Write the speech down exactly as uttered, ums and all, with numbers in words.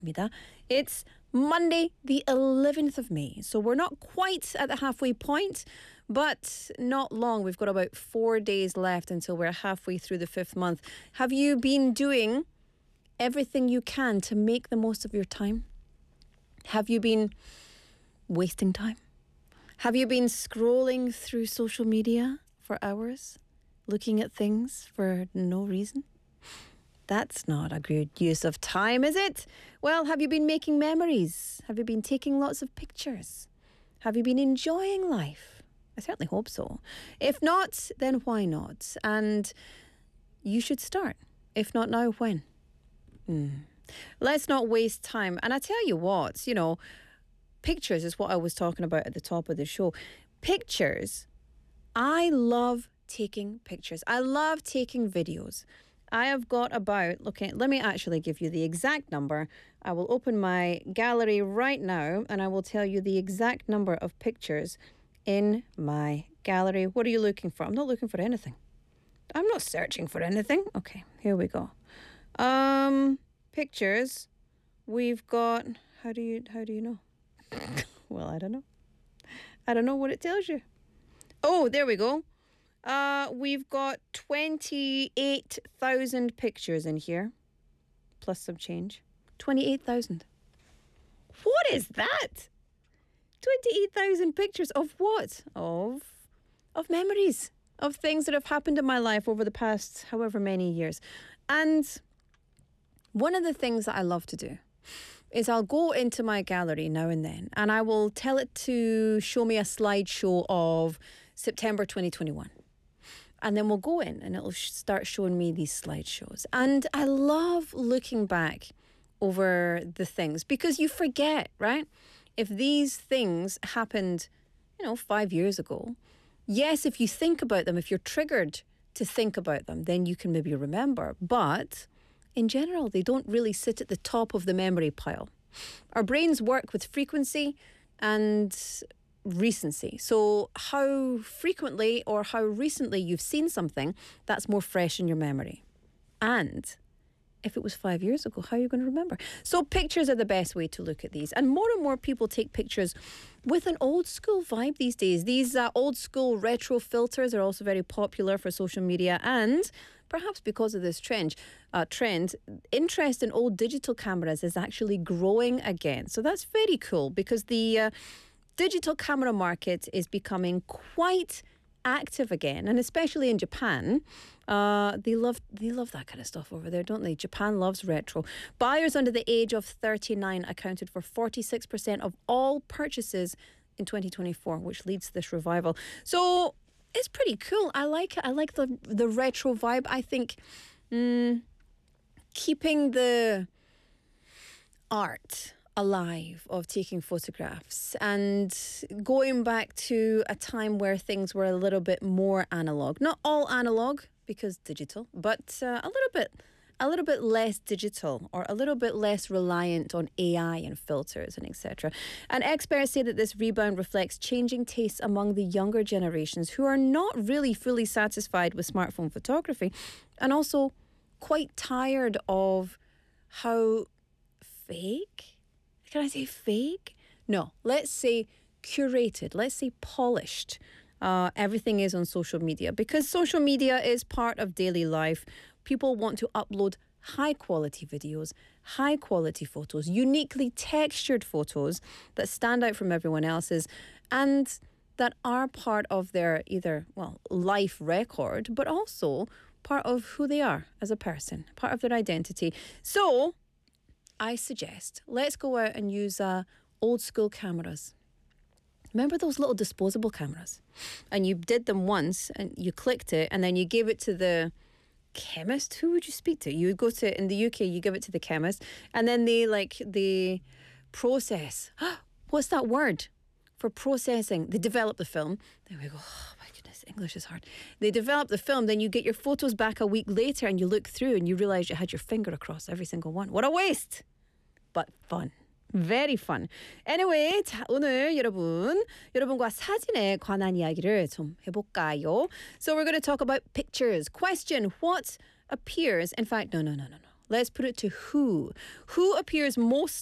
It's Monday, the eleventh of May. So we're not quite at the halfway point, but not long. We've got about four days left until we're halfway through the fifth month. Have you been doing everything you can to make the most of your time? Have you been wasting time? Have you been scrolling through social media for hours, looking at things for no reason? That's not a good use of time, is it? Well, have you been making memories? Have you been taking lots of pictures? Have you been enjoying life? I certainly hope so. If not, then why not? And you should start. If not now, when? Mm. Let's not waste time. And I tell you what, you know, pictures is what I was talking about at the top of the show. Pictures, I love taking pictures. I love taking videos. I have got about, looking, let me actually give you the exact number. I will open my gallery right now and I will tell you the exact number of pictures in my gallery. What are you looking for? I'm not looking for anything. I'm not searching for anything. Okay, here we go. Um, pictures. We've got, how do you, how do you know? Well, I don't know. I don't know what it tells you. Oh, there we go. Uh, we've got twenty-eight thousand pictures in here, plus some change. twenty-eight thousand. What is that? twenty-eight thousand pictures of what? Of, of memories, of things that have happened in my life over the past however many years. And one of the things that I love to do is I'll go into my gallery now and then and I will tell it to show me a slideshow of September twenty twenty-one. And then we'll go in and it'll sh- start showing me these slideshows. And I love looking back over the things because you forget, right? If these things happened, you know, five years ago, yes, if you think about them, if you're triggered to think about them, then you can maybe remember. But in general, they don't really sit at the top of the memory pile. Our brains work with frequency and recency. So how frequently or how recently you've seen something, that's more fresh in your memory. And if it was five years ago, how are you going to remember? So pictures are the best way to look at these. And more and more people take pictures with an old school vibe these days. These uh, old school retro filters are also very popular for social media. And perhaps because of this trend, uh, trend, interest in old digital cameras is actually growing again. So that's very cool because the uh, digital camera market is becoming quite active again, and especially in Japan, uh, they love they love that kind of stuff over there, don't they? Japan loves retro. Buyers under the age of thirty-nine accounted for forty-six percent of all purchases in twenty twenty-four, which leads to this revival. So it's pretty cool. I like it. I like the the retro vibe. I think mm, keeping the art alive of taking photographs and going back to a time where things were a little bit more analog. Not all analog because digital, but uh, a little bit a little bit less digital or a little bit less reliant on A I and filters and et cetera. And experts say that this rebound reflects changing tastes among the younger generations who are not really fully satisfied with smartphone photography and also quite tired of how fake Can I say fake? No, let's say curated, let's say polished. Uh, everything is on social media because social media is part of daily life. People want to upload high quality videos, high quality photos, uniquely textured photos that stand out from everyone else's and that are part of their either, well, life record, but also part of who they are as a person, part of their identity. So I suggest let's go out and use uh, old school cameras. Remember those little disposable cameras? And you did them once and you clicked it and then you gave it to the chemist. Who would you speak to? You would go to, in the U K, you give it to the chemist and then they like, they process. What's that word for processing? They develop the film. There we go. Oh my goodness, English is hard. They develop the film, then you get your photos back a week later and you look through and you realise you had your finger across every single one. What a waste! But fun. Very fun. Anyway, 자, 오늘 여러분, 여러분과 사진에 관한 이야기를 좀 해볼까요? So we're going to talk about pictures. Question, what appears, in fact, no, no, no, no, no. Let's put it to who. Who appears most